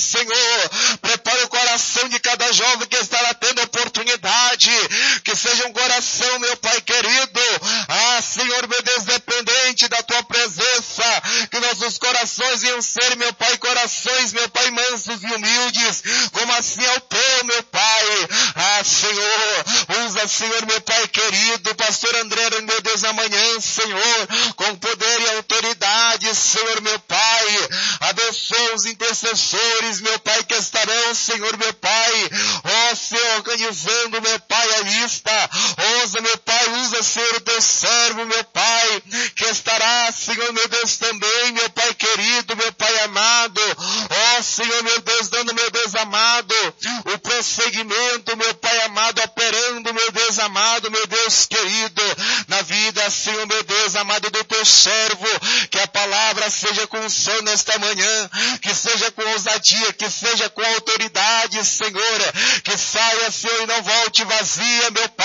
Senhor. Prepara o coração de cada jovem que estará tendo oportunidade, que seja um coração, meu Pai querido, Senhor, meu Deus, dependente da Tua presença, que nossos corações iam ser, meu Pai, corações, meu Pai, mansos e humildes, como assim é o Teu, meu Pai. Senhor, usa, Senhor, meu Pai querido, pastor André, meu Deus, amanhã, Senhor, com poder e autoridade, Senhor, meu Pai, abençoa os intercessores, meu Pai, que estarão, Senhor, meu Pai, Senhor, organizando, meu Pai, a lista, meu Pai, usa, Senhor, o Teu servo, meu Pai, que estará, Senhor, meu Deus, também, meu Pai querido, meu Pai amado, Senhor, meu Deus, dando, meu Deus amado, o prosseguimento, meu Pai amado, operando, meu Deus amado, meu Deus querido, na vida, Senhor, meu Deus amado, do Teu servo, que a palavra seja com unção nesta manhã, que seja com ousadia, que seja com autoridade, Senhor, que saia, Senhor, e não volte vazia, meu Pai.